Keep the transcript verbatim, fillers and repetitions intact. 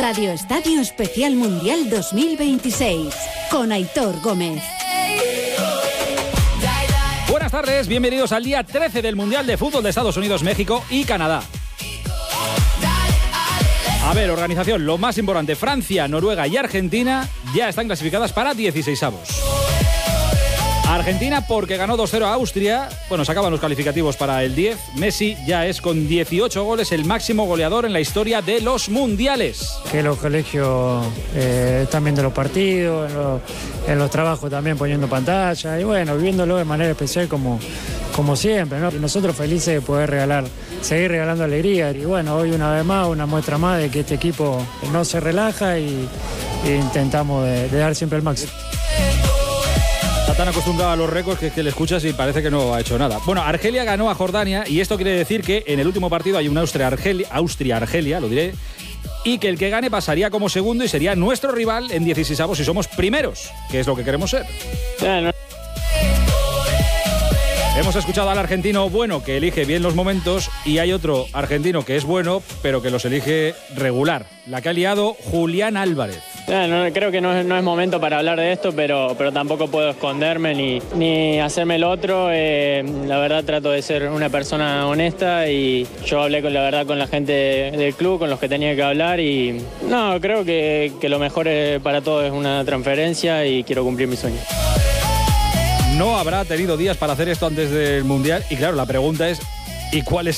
Radio Estadio Especial Mundial dos mil veintiséis con Aitor Gómez. Buenas tardes, bienvenidos al día trece del Mundial de Fútbol de Estados Unidos, México y Canadá. A ver, organización, lo más importante, Francia, Noruega y Argentina ya están clasificadas para dieciseisavos. Argentina porque ganó dos cero a Austria. Bueno, se acaban los calificativos para el diez. Messi ya es con dieciocho goles el máximo goleador en la historia de los mundiales. Que los colegios eh, están viendo los partidos, en los, en los trabajos también poniendo pantalla y bueno, viviéndolo de manera especial como, como siempre, ¿no? Y nosotros felices de poder regalar, seguir regalando alegría. Y bueno, hoy una vez más, una muestra más de que este equipo no se relaja y, y intentamos de, de dar siempre el máximo. Está tan acostumbrado a los récords que, que le escuchas y parece que no ha hecho nada. Bueno, Argelia ganó a Jordania y esto quiere decir que en el último partido hay un Austria-Argelia, Austria-Argelia, lo diré, y que el que gane pasaría como segundo y sería nuestro rival en dieciseisavos si somos primeros, que es lo que queremos ser. Bueno. Hemos escuchado al argentino bueno que elige bien los momentos y hay otro argentino que es bueno pero que los elige regular. La que ha liado Julián Álvarez. No, no, creo que no es, no es momento para hablar de esto, pero, pero tampoco puedo esconderme ni, ni hacerme el otro. Eh, la verdad trato de ser una persona honesta y yo hablé con la verdad con la gente del club, con los que tenía que hablar y no, creo que, que lo mejor para todos es una transferencia y quiero cumplir mi sueño. No habrá tenido días para hacer esto antes del Mundial y claro, la pregunta es ¿y cuál es